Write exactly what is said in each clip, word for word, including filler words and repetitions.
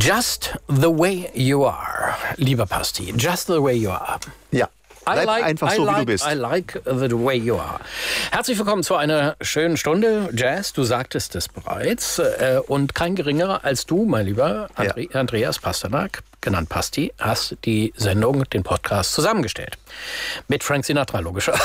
Just the way you are, lieber Pasti. Just the way you are. Ja. Bleib like, einfach I so, like, wie du bist. I like the way you are. Herzlich willkommen zu einer schönen Stunde Jazz. Du sagtest es bereits. Äh, und kein geringerer als du, mein lieber Andre- ja. Andreas Pasternak, genannt Pasti, hast die Sendung, den Podcast zusammengestellt. Mit Frank Sinatra, logischerweise.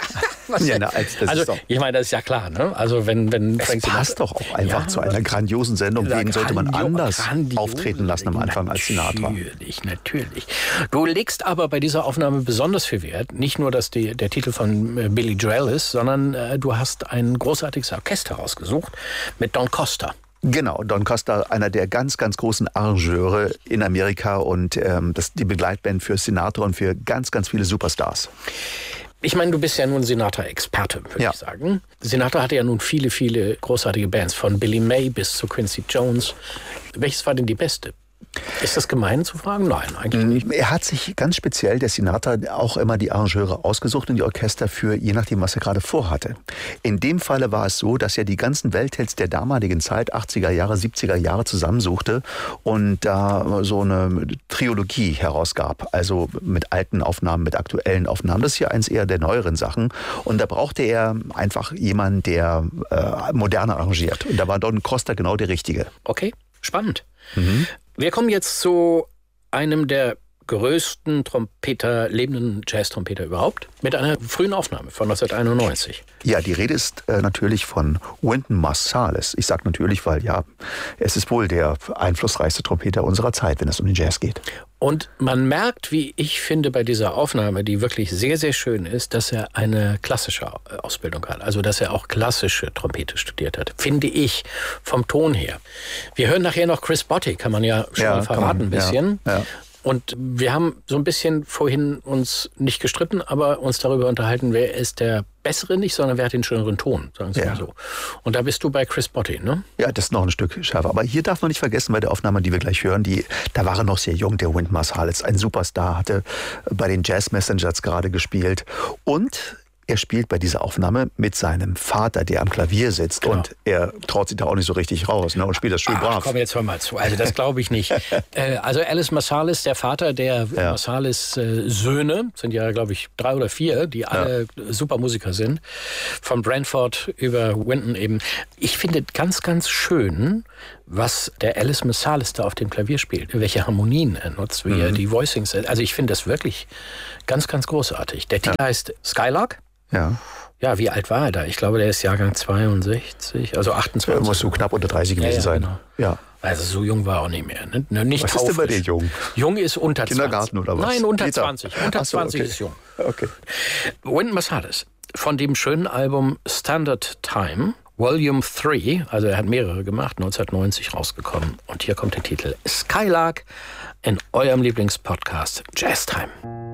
Ja, na, als, das also, ist doch, ich meine, das ist ja klar, ne? Also, wenn, wenn es Frank passt Sinatra, doch auch einfach ja, zu einer grandiosen Sendung. Ja, Wen sollte man grandio- anders grandios, auftreten lassen am Anfang als Sinatra? Natürlich, natürlich. Du legst aber bei dieser Aufnahme besonders viel Wert, nicht nur, dass die, der Titel von äh, Billy Joel ist, sondern äh, du hast ein großartiges Orchester rausgesucht mit Don Costa. Genau, Don Costa, einer der ganz, ganz großen Arrangeure in Amerika und ähm, das die Begleitband für Sinatra und für ganz, ganz viele Superstars. Ich meine, du bist ja nun Sinatra-Experte, würde Ja. ich sagen. Sinatra hatte ja nun viele, viele großartige Bands, von Billy May bis zu Quincy Jones. Welches war denn die beste? Ist das gemein zu fragen? Nein, eigentlich nicht. Er hat sich ganz speziell, der Sinatra, auch immer die Arrangeure ausgesucht und die Orchester für, je nachdem, was er gerade vorhatte. In dem Falle war es so, dass er die ganzen Welthits der damaligen Zeit, achtziger Jahre, siebziger Jahre, zusammensuchte und da so eine Trilogie herausgab. Also mit alten Aufnahmen, mit aktuellen Aufnahmen. Das ist ja eins eher der neueren Sachen. Und da brauchte er einfach jemanden, der äh, moderner arrangiert. Und da war Don Costa genau der Richtige. Okay, spannend. Mhm. Wir kommen jetzt zu einem der größten Trompeter, lebenden Jazz-Trompeter überhaupt, mit einer frühen Aufnahme von neunzehnhunderteinundneunzig. Ja, die Rede ist äh, natürlich von Wynton Marsalis. Ich sage natürlich, weil ja, es ist wohl der einflussreichste Trompeter unserer Zeit, wenn es um den Jazz geht. Und man merkt, wie ich finde, bei dieser Aufnahme, die wirklich sehr, sehr schön ist, dass er eine klassische Ausbildung hat. Also, dass er auch klassische Trompete studiert hat. Finde ich, vom Ton her. Wir hören nachher noch Chris Botti, kann man ja schon Ja, mal verraten, man, ein bisschen. Ja, ja. Und wir haben so ein bisschen vorhin uns nicht gestritten, aber uns darüber unterhalten, wer ist der Bessere nicht, sondern wer hat den schöneren Ton, sagen Sie Ja. mal so. Und da bist du bei Chris Botti, ne? Ja, das ist noch ein Stück schärfer. Aber hier darf man nicht vergessen, bei der Aufnahme, die wir gleich hören, die, da war er noch sehr jung, der Wynton Marsalis, ein Superstar, hatte bei den Jazz Messengers gerade gespielt. Und er spielt bei dieser Aufnahme mit seinem Vater, der am Klavier sitzt. Genau. Und er traut sich da auch nicht so richtig raus, ne, und spielt das schön Ach, brav. komm, jetzt hör mal zu. Also das glaube ich nicht. äh, also Alice Marsalis, der Vater der Ja. Marsalis äh, Söhne, sind ja, glaube ich, drei oder vier, die alle ja. super Musiker sind. Von Branford über Wynton eben. Ich finde ganz, ganz schön, was der Alice Marsalis da auf dem Klavier spielt. Welche Harmonien er nutzt, wie mhm. er die Voicings... Also ich finde das wirklich ganz, ganz großartig. Der Titel ja. heißt Skylark. Ja. Ja, wie alt war er da? Ich glaube, der ist Jahrgang zweiundsechzig, also achtundzwanzig. Er muss so knapp unter dreißig gewesen ja, ja, sein. Genau. Ja. Also so jung war er auch nicht mehr. Ne? Nicht was ist denn bei dir jung? Jung ist unter Kindergarten zwanzig. oder was? Nein, unter Peter. zwanzig. Unter so, zwanzig okay. ist jung. Okay. Wynton Marsalis, von dem schönen Album Standard Time, Volume drei, also er hat mehrere gemacht, neunzehnhundertneunzig rausgekommen. Und hier kommt der Titel Skylark in eurem Lieblingspodcast Jazz Time.